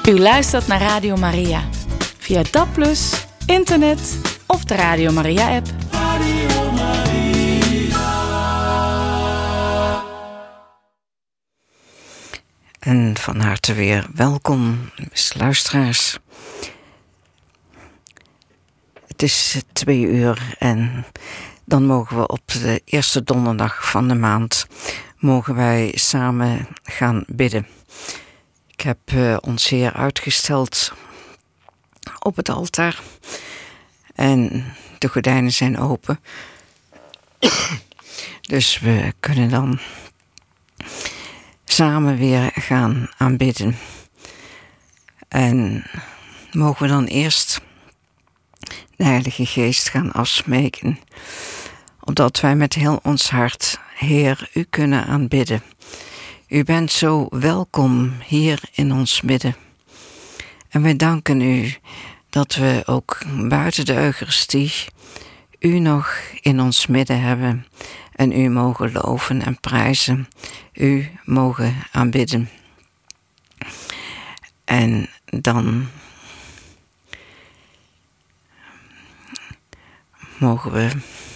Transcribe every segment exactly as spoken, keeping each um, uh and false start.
U luistert naar Radio Maria. Via D A B plus, internet of de Radio Maria-app. Radio Maria. En van harte weer welkom, beste luisteraars. Het is twee uur en dan mogen we op de eerste donderdag van de maand mogen wij samen gaan bidden. Ik heb uh, ons Heer uitgesteld op het altaar en de gordijnen zijn open. Dus we kunnen dan samen weer gaan aanbidden. En mogen we dan eerst de Heilige Geest gaan afsmeken, opdat wij met heel ons hart, Heer, u kunnen aanbidden. U bent zo welkom hier in ons midden. En wij danken u dat we ook buiten de Eucharistie u nog in ons midden hebben en u mogen loven en prijzen, u mogen aanbidden. En dan mogen we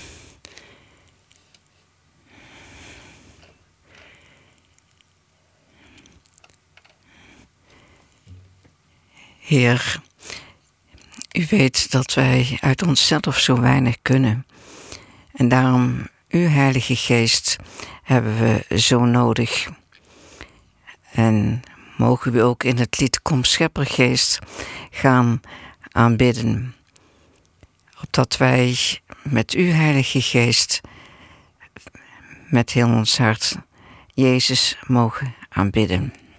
Heer, u weet dat wij uit onszelf zo weinig kunnen. En daarom, uw Heilige Geest, hebben we zo nodig. En mogen we ook in het lied Kom Scheppergeest gaan aanbidden. Opdat wij met uw Heilige Geest, met heel ons hart, Jezus mogen aanbidden.